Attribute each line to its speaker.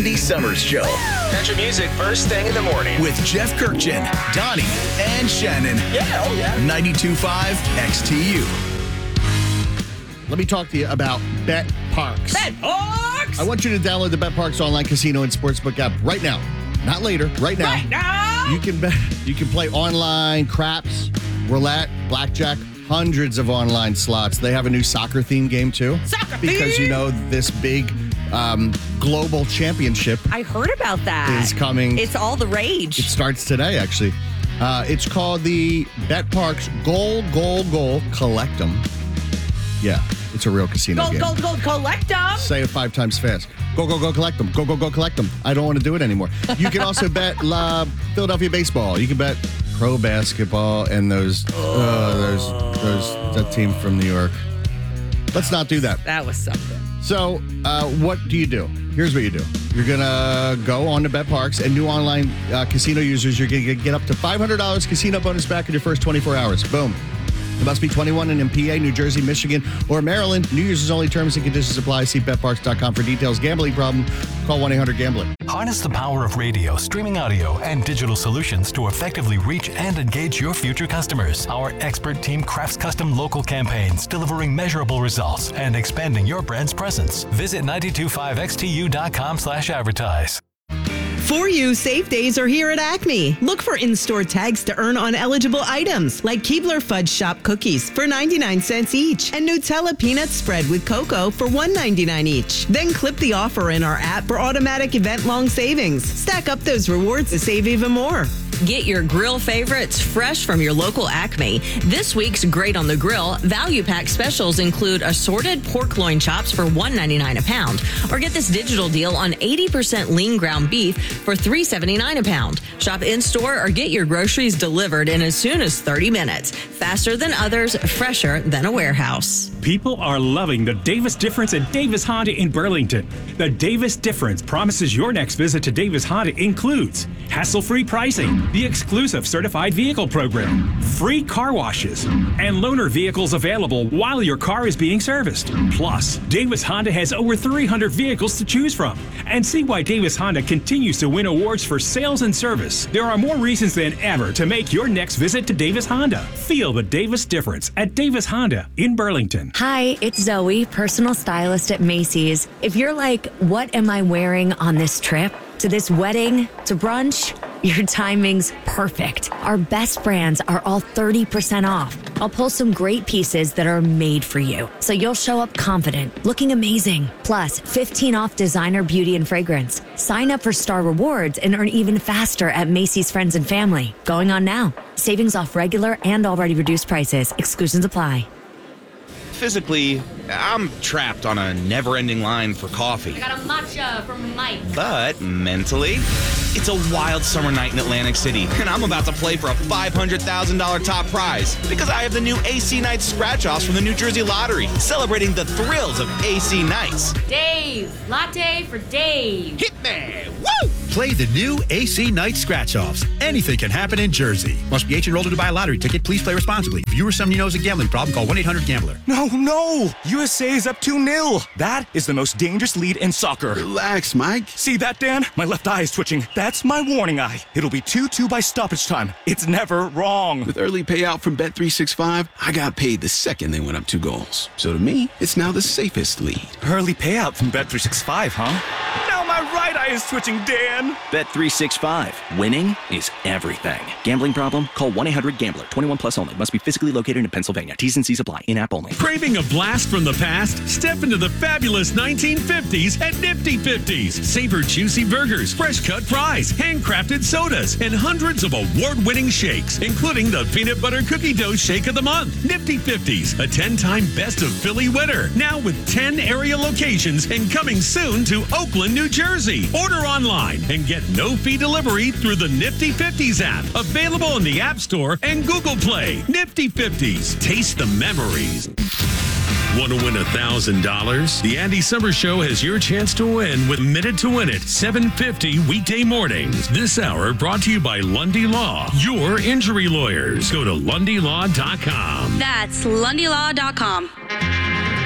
Speaker 1: Andy Summers Show.
Speaker 2: Country music first thing in the morning.
Speaker 1: With Jeff Kirkchin, Donnie, and Shannon.
Speaker 2: Yeah, oh yeah.
Speaker 1: 92.5 XTU.
Speaker 3: Let me talk to you about Bet Parks.
Speaker 4: Bet Parks!
Speaker 3: I want you to download the Bet Parks online casino and sportsbook app right now. Not later, right now.
Speaker 4: Right now!
Speaker 3: You can play online craps, roulette, blackjack, hundreds of online slots. They have a new soccer theme game too.
Speaker 4: Soccer
Speaker 3: because
Speaker 4: theme?
Speaker 3: you know this big global championship
Speaker 4: I heard about that.
Speaker 3: is coming.
Speaker 4: It's all the rage.
Speaker 3: It starts today, actually. It's called the Bet Parks Goal Collect 'em. Yeah, it's a real casino game.
Speaker 4: Gold, collect them.
Speaker 3: Say it 5 times fast. Go, collect them. Go, collect them. I don't want to do it anymore. You can also bet Philadelphia baseball. You can bet pro basketball and that team from New York. Let's not do that.
Speaker 4: That was something.
Speaker 3: So, what do you do? Here's what you do. You're going to go on to Bet Parks, and new online casino users, you're going to get up to $500 casino bonus back in your first 24 hours. Boom. You must be 21 and in PA, New Jersey, Michigan, or Maryland. New users only. Terms and conditions apply. See betparks.com for details. Gambling problem? Call 1-800-GAMBLER.
Speaker 5: Harness the power of radio, streaming audio, and digital solutions to effectively reach and engage your future customers. Our expert team crafts custom local campaigns, delivering measurable results and expanding your brand's presence. Visit 925xtu.com/advertise.
Speaker 6: For You, safe days are here at Acme. Look for in-store tags to earn on eligible items like Keebler Fudge Shop cookies for 99 cents each and Nutella peanut spread with cocoa for $1.99 each. Then clip the offer in our app for automatic event-long savings. Stack up those rewards to save even more.
Speaker 4: Get your grill favorites fresh from your local Acme. This week's Great on the Grill value pack specials include assorted pork loin chops for $1.99 a pound. Or get this digital deal on 80% lean ground beef for $3.79 a pound. Shop in-store or get your groceries delivered in as soon as 30 minutes. Faster than others, fresher than a warehouse.
Speaker 7: People are loving the Davis Difference at Davis Honda in Burlington. The Davis Difference promises your next visit to Davis Honda includes hassle-free pricing, the exclusive certified vehicle program, free car washes, and loaner vehicles available while your car is being serviced. Plus, Davis Honda has over 300 vehicles to choose from. And see why Davis Honda continues to win awards for sales and service. There are more reasons than ever to make your next visit to Davis Honda. Feel the Davis Difference at Davis Honda in Burlington.
Speaker 8: Hi, it's Zoe, personal stylist at Macy's. If you're like, what am I wearing on this trip? To this wedding? To brunch? Your timing's perfect. Our best brands are all 30% off. I'll pull some great pieces that are made for you, so you'll show up confident, looking amazing. Plus, 15 off designer beauty and fragrance. Sign up for Star Rewards and earn even faster at Macy's Friends and Family. Going on now. Savings off regular and already reduced prices. Exclusions apply.
Speaker 9: Physically, I'm trapped on a never-ending line for coffee.
Speaker 10: I got a matcha from Mike.
Speaker 9: But mentally, it's a wild summer night in Atlantic City, and I'm about to play for a $500,000 top prize because I have the new AC Nights scratch-offs from the New Jersey Lottery, celebrating the thrills of AC Nights.
Speaker 10: Dave, latte for Dave.
Speaker 9: Hit me! Woo!
Speaker 11: Play the new AC Night Scratch-Offs. Anything can happen in Jersey. Must be 18 years old to buy a lottery ticket. Please play responsibly. If you or someone you know has a gambling problem, call 1-800-GAMBLER.
Speaker 12: No! USA is up 2-0. That is the most dangerous lead in soccer.
Speaker 13: Relax, Mike.
Speaker 12: See that, Dan? My left eye is twitching. That's my warning eye. It'll be 2-2 by stoppage time. It's never wrong.
Speaker 13: With early payout from Bet365, I got paid the second they went up 2 goals. So to me, it's now the safest lead.
Speaker 12: Early payout from Bet365, huh? Now my right eye is twitching, Dan.
Speaker 14: Bet365. Winning is everything. Gambling problem? Call 1-800-GAMBLER. 21 plus only. Must be physically located in Pennsylvania. T's and C's apply. In-app only.
Speaker 15: Craving a blast from the past? Step into the fabulous 1950s at Nifty 50s. Savor juicy burgers, fresh cut fries, handcrafted sodas, and hundreds of award-winning shakes, including the Peanut Butter Cookie Dough Shake of the Month. Nifty 50s, a 10-time Best of Philly winner. Now with 10 area locations and coming soon to Oakland, New Jersey. Order online and get no-fee delivery through the Nifty 50s app. Available in the App Store and Google Play. Nifty 50s. Taste the memories. Want to win $1,000? The Andy Summers Show has your chance to win with Minute to Win It, 7:50 weekday mornings. This hour brought to you by Lundy Law, your injury lawyers. Go to LundyLaw.com.
Speaker 10: That's LundyLaw.com.